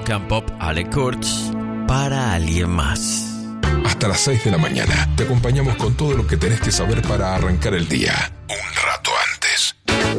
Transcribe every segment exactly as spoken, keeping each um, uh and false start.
Rock and Pop, Ale Kurtz, para alguien más. Hasta las seis de la mañana te acompañamos con todo lo que tenés que saber para arrancar el día. Un rato antes.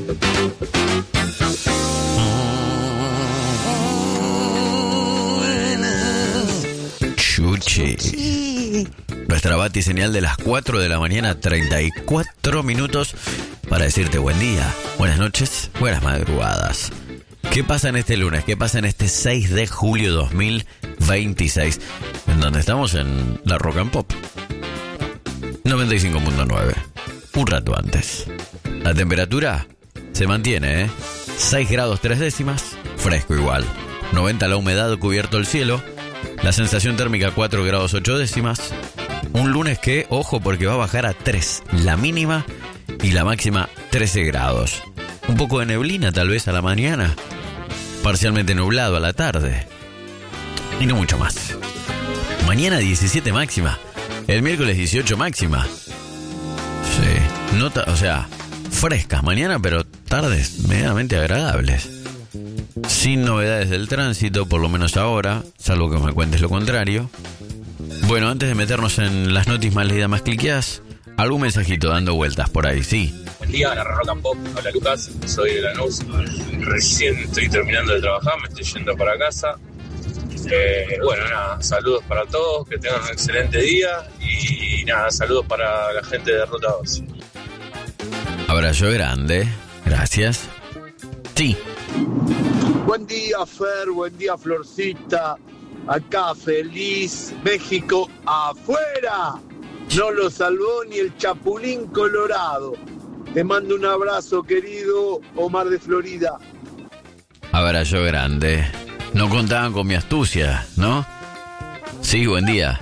Chuchi. Nuestra bati señal de las cuatro de la mañana, treinta y cuatro minutos, para decirte buen día, buenas noches, buenas madrugadas. ¿Qué pasa en este lunes? ¿Qué pasa en este seis de julio dos mil veintiséis? En donde estamos en la Rock and Pop noventa y cinco punto nueve. Un rato antes. La temperatura se mantiene, ¿eh? seis grados tres décimas, fresco igual. noventa la humedad, cubierto el cielo. La sensación térmica cuatro grados ocho décimas. Un lunes que, ojo, porque va a bajar a tres la mínima y la máxima trece grados. Un poco de neblina tal vez a la mañana. Parcialmente nublado a la tarde. Y no mucho más. Mañana diecisiete máxima. El miércoles dieciocho máxima. Sí. No ta- o sea, frescas mañana, pero tardes medianamente agradables. Sin novedades del tránsito, por lo menos ahora, salvo que me cuentes lo contrario. Bueno, antes de meternos en las noticias más leídas, más cliqueadas, algún mensajito dando vueltas por ahí, sí. Buen día, la Rock and Pop. Hola Lucas, soy de Lanús. Recién estoy terminando de trabajar, me estoy yendo para casa. Eh, bueno, nada, saludos para todos, que tengan un excelente día. Y nada, saludos para la gente de Ruta dos. Abrazo grande, gracias. Sí. Buen día, Fer, buen día, Florcita. Acá feliz, México afuera. No lo salvó ni el Chapulín Colorado. Te mando un abrazo, querido Omar de Florida. Abrazo grande. No contaban con mi astucia, ¿no? Sí, buen día.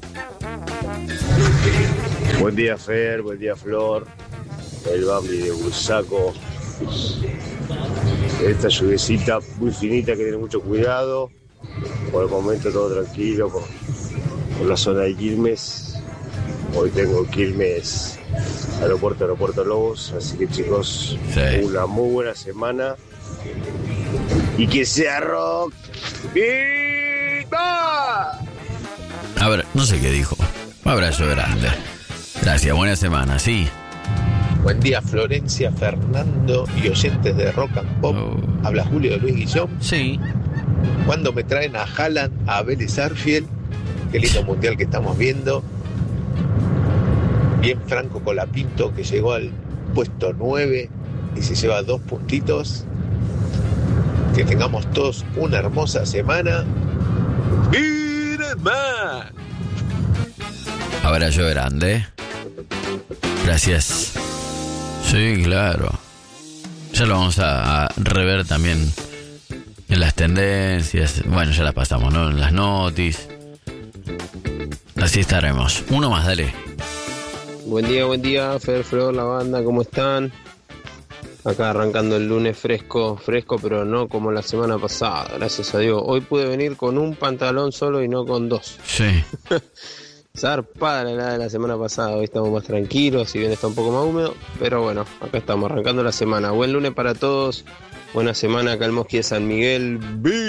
Buen día, Fer, buen día, Flor. El Babli de Bursaco. Esta lluviecita muy finita que tiene mucho cuidado. Por el momento todo tranquilo por, por la zona de Quilmes. Hoy tengo Quilmes, aeropuerto, aeropuerto Lobos. Así que chicos, sí, una muy buena semana. Y que sea rock. ¡Viva! A ver, no sé qué dijo. Abrazo grande. Gracias, buena semana, sí. Buen día, Florencia, Fernando y oyentes de Rock and Pop. Oh. Habla Julio de Luis Guillón. Sí. ¿Cuándo me traen a Haaland, a Vélez Arfield? Qué lindo mundial que estamos viendo. Bien Franco Colapinto, que llegó al puesto nueve y se lleva dos puntitos. Que tengamos todos una hermosa semana. ¡Miren más! Abrazo grande. Gracias. Sí, claro. Ya lo vamos a, a rever también en las tendencias. Bueno, ya las pasamos, ¿no? En las noticias. Así estaremos. Uno más, dale. Buen día, buen día, Fer, Flor, la banda, ¿cómo están? Acá arrancando el lunes fresco, fresco, pero no como la semana pasada, gracias a Dios. Hoy pude venir con un pantalón solo y no con dos. Sí. Zarpada la de la semana pasada, hoy estamos más tranquilos, si bien está un poco más húmedo, pero bueno, acá estamos arrancando la semana. Buen lunes para todos, buena semana acá al Mosqui de San Miguel,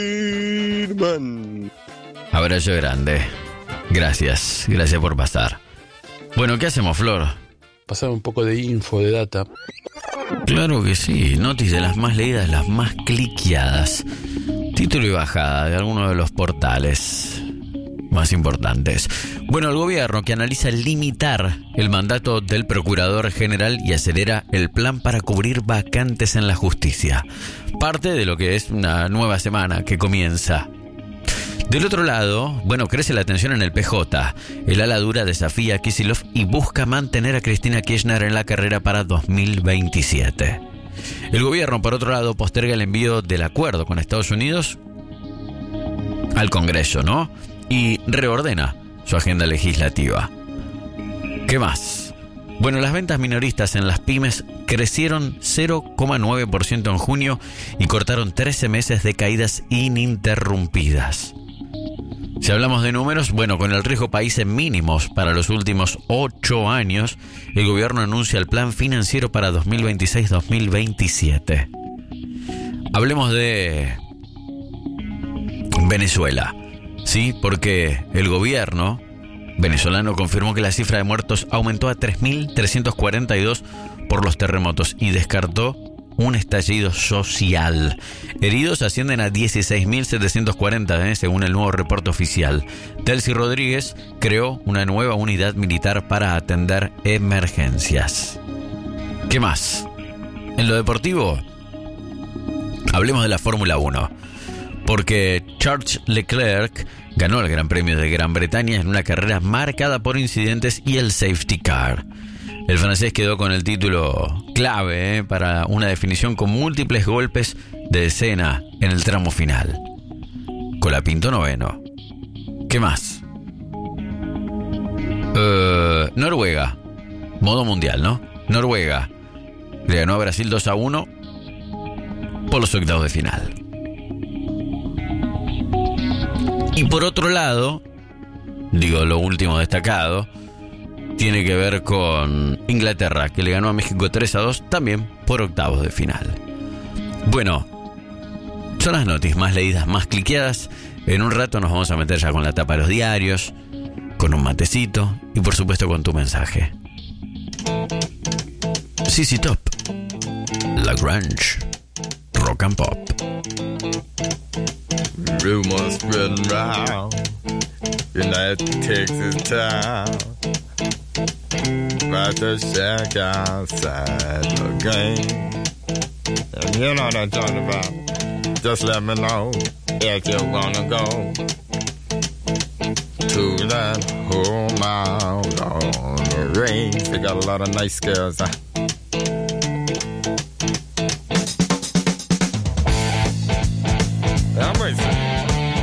Birman. Abrazo grande. Gracias, gracias por pasar. Bueno, ¿qué hacemos, Flor? Pasar un poco de info, de data. Claro que sí, noticias de las más leídas, las más cliqueadas. Título y bajada de algunos de los portales más importantes. Bueno, el gobierno que analiza limitar el mandato del procurador general y acelera el plan para cubrir vacantes en la justicia. Parte de lo que es una nueva semana que comienza. Del otro lado, bueno, crece la tensión en el P J. El ala dura desafía a Kicillof y busca mantener a Cristina Kirchner en la carrera para dos mil veintisiete. El gobierno, por otro lado, posterga el envío del acuerdo con Estados Unidos al Congreso, ¿no? Y reordena su agenda legislativa. ¿Qué más? Bueno, las ventas minoristas en las pymes crecieron cero coma nueve por ciento en junio y cortaron trece meses de caídas ininterrumpidas. Si hablamos de números, bueno, con el riesgo país en mínimos para los últimos ocho años, el gobierno anuncia el plan financiero para dos mil veintiséis a dos mil veintisiete. Hablemos de Venezuela. Sí, porque el gobierno venezolano confirmó que la cifra de muertos aumentó a tres mil trescientos cuarenta y dos por los terremotos y descartó un estallido social. Heridos ascienden a dieciséis mil setecientos cuarenta, ¿eh? según el nuevo reporte oficial. Delcy Rodríguez creó una nueva unidad militar para atender emergencias. ¿Qué más? En lo deportivo, hablemos de la Fórmula uno. Porque Charles Leclerc ganó el Gran Premio de Gran Bretaña en una carrera marcada por incidentes y el safety car. El francés quedó con el título clave ¿eh? para una definición con múltiples golpes de escena en el tramo final. Colapinto noveno. ¿Qué más? Uh, Noruega. Modo mundial, ¿no? Noruega le ganó a Brasil dos a uno por los octavos de final. Y por otro lado, digo, lo último destacado tiene que ver con Inglaterra, que le ganó a México tres a dos, también por octavos de final. Bueno, son las noticias más leídas, más cliqueadas. En un rato nos vamos a meter ya con la tapa de los diarios, con un matecito y por supuesto con tu mensaje. C C Top, La Grange, Rock and Pop. Rumors spreading round United Texas town about the shack outside the game. And you know what I'm talking about. Just let me know if you wanna go to that home out on the range. They got a lot of nice girls. Huh?